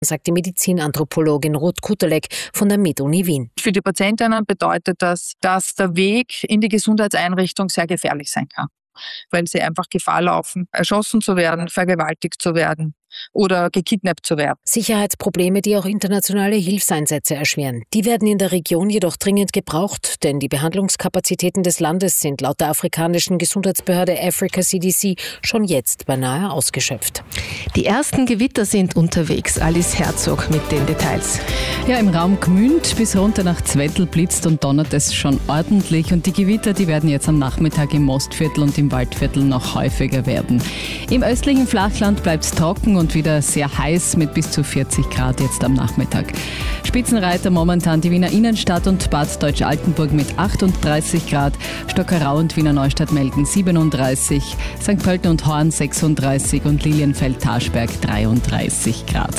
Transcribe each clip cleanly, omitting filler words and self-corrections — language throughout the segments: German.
sagt die Medizinanthropologin Ruth Kutelek von der MedUni Wien. Für die Patientinnen bedeutet das, dass der Weg in die Gesundheitseinrichtung sehr gefährlich sein kann, weil sie einfach Gefahr laufen, erschossen zu werden, vergewaltigt zu werden oder gekidnappt zu werden. Sicherheitsprobleme, die auch internationale Hilfseinsätze erschweren. Die werden in der Region jedoch dringend gebraucht, denn die Behandlungskapazitäten des Landes sind laut der afrikanischen Gesundheitsbehörde Africa CDC schon jetzt beinahe ausgeschöpft. Die ersten Gewitter sind unterwegs. Alice Herzog mit den Details. Ja, im Raum Gmünd bis runter nach Zwettl blitzt und donnert es schon ordentlich. Und die Gewitter, die werden jetzt am Nachmittag im Mostviertel und im Waldviertel noch häufiger werden. Im östlichen Flachland bleibt es trocken und wieder sehr heiß mit bis zu 40 Grad jetzt am Nachmittag. Spitzenreiter momentan die Wiener Innenstadt und Bad Deutsch-Altenburg mit 38 Grad. Stockerau und Wiener Neustadt melden 37, St. Pölten und Horn 36 und Lilienfeld-Taschberg 33 Grad.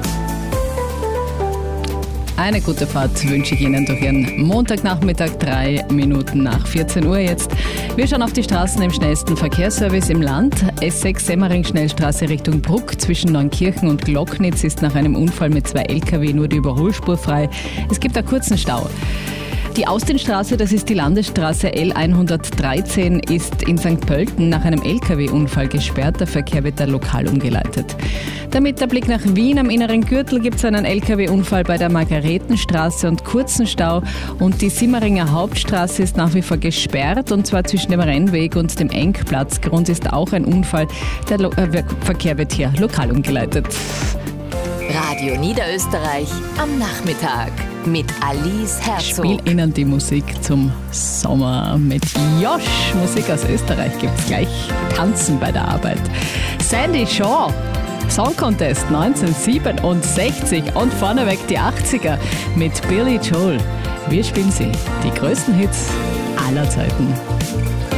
Eine gute Fahrt wünsche ich Ihnen durch Ihren Montagnachmittag, 3 Minuten nach 14 Uhr jetzt. Wir schauen auf die Straßen im schnellsten Verkehrsservice im Land. S6 Semmering-Schnellstraße Richtung Bruck zwischen Neunkirchen und Glocknitz ist nach einem Unfall mit 2 Lkw nur die Überholspur frei. Es gibt einen kurzen Stau. Die Austinstraße, das ist die Landesstraße L113, ist in St. Pölten nach einem Lkw-Unfall gesperrt. Der Verkehr wird da lokal umgeleitet. Damit der Blick nach Wien. Am inneren Gürtel gibt es einen Lkw-Unfall bei der Margaretenstraße und kurzen Stau. Und die Simmeringer Hauptstraße ist nach wie vor gesperrt, und zwar zwischen dem Rennweg und dem Engplatz. Grund ist auch ein Unfall. Der Verkehr wird hier lokal umgeleitet. Radio Niederösterreich am Nachmittag mit Alice Herzog. Ich spiele Ihnen die Musik zum Sommer mit Josh. Musik aus Österreich gibt's gleich. Tanzen bei der Arbeit. Sandy Shaw, Song Contest 1967 und vorneweg die 80er mit Billy Joel. Wir spielen sie, die größten Hits aller Zeiten.